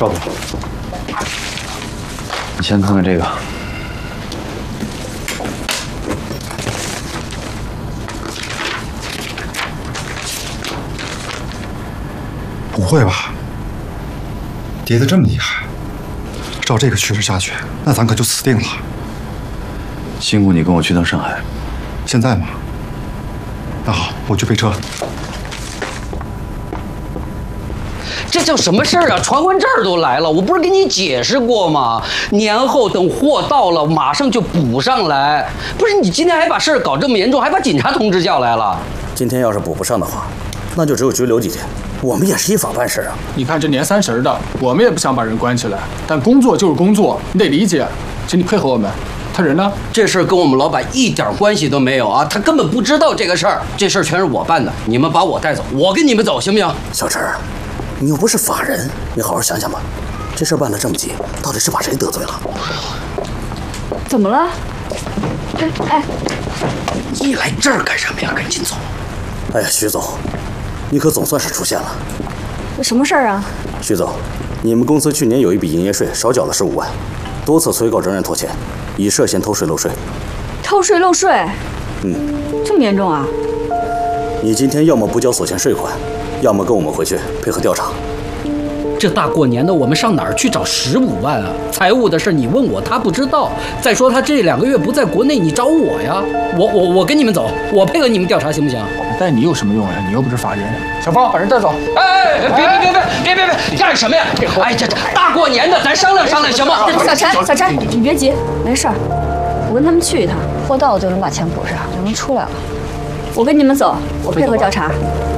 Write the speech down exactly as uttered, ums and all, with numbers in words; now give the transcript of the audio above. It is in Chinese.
赵总，你先看看这个。 不会吧？跌得这么厉害，照这个趋势下去，那咱可就死定了。 辛苦你跟我去趟上海。 现在吗？那好，我去备车。 这叫什么事儿啊？传唤证都来了，我不是跟你解释过吗？年后等货到了，马上就补上来。不是你今天还把事儿搞这么严重，还把警察同志叫来了。 今天要是补不上的话，那就只有拘留几天。我们也是依法办事啊。 你看这年三十的，我们也不想把人关起来，但工作就是工作，你得理解，请你配合我们。他人呢？ 这事儿跟我们老板一点关系都没有啊，他根本不知道这个事儿，这事儿全是我办的。你们把我带走，我跟你们走，行不行？ 小陈。 你又不是法人，你好好想想吧。这事办得这么急，到底是把谁得罪了？ 怎么了？哎哎， 你来这儿干什么呀？赶紧走！ 哎呀，徐总，你可总算是出现了。 什么事儿啊？ 徐总，你们公司去年有一笔营业税少缴了十五万，多次催告仍然拖欠，已涉嫌偷税漏税。 偷税漏税？ 嗯， 这么严重啊？ 你今天要么补缴所欠税款。 要么跟我们回去配合调查。 这大过年的，我们上哪儿去找十五万啊？财务的事你问我，他不知道。再说他这两个月不在国内，你找我呀？我我我跟你们走，我配合你们调查，行不行？ 带你有什么用呀？你又不是法人。小芳，把人带走。 哎，别别别别别别别，干什么呀？哎，这这大过年的，咱商量商量行吗？ 小陈，小陈，你别急，没事儿，我跟他们去一趟，货到了就能把钱补上，就能出来了。我跟你们走，我配合调查。